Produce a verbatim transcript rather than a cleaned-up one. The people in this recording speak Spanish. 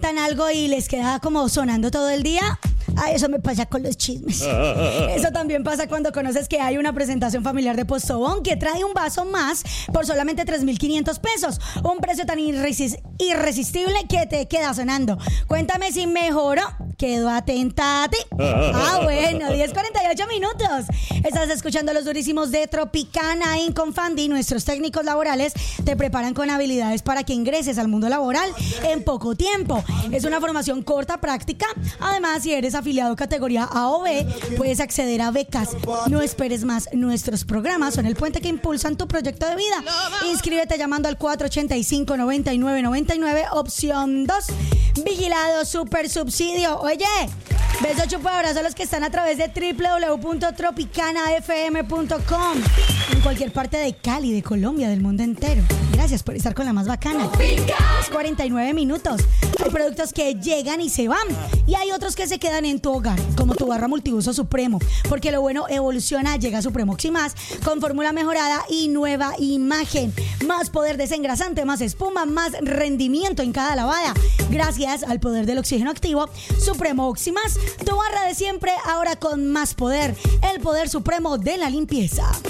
tan algo y les queda como sonando todo el día. Ah, eso me pasa con los chismes. Eso también pasa cuando conoces que hay una presentación familiar de Postobón que trae un vaso más por solamente tres mil quinientos pesos. Un precio tan irresis- irresistible que te queda sonando. Cuéntame si mejoró. Quedo atenta a ti. Ah, bueno, diez cuarenta y ocho minutos. Estás escuchando los durísimos de Tropicana Inc con Fandi. Nuestros técnicos laborales te preparan con habilidades para que ingreses al mundo laboral en poco tiempo. Es una formación corta, práctica. Además, si eres afiliado categoría A o B, puedes acceder a becas. No esperes más. Nuestros programas son el puente que impulsan tu proyecto de vida. Inscríbete llamando al cuatro ochenta y cinco, noventa y nueve noventa y nueve, opción dos. Vigilado Super Subsidio. Oye, beso, chupo, abrazo a los que están a través de doble u doble u doble u punto tropicana f m punto com en cualquier parte de Cali, de Colombia, del mundo entero. Gracias por estar con la más bacana. Es cuarenta y nueve minutos. Hay productos que llegan y se van, y hay otros que se quedan en tu hogar, como tu barra multiuso Supremo, porque lo bueno evoluciona. Llega Supremo Oximás con fórmula mejorada y nueva imagen. Más poder desengrasante, más espuma, más rendimiento en cada lavada. Gracias al poder del oxígeno activo, Supremo Oximás, tu barra de siempre, ahora con más poder. El poder supremo de la limpieza.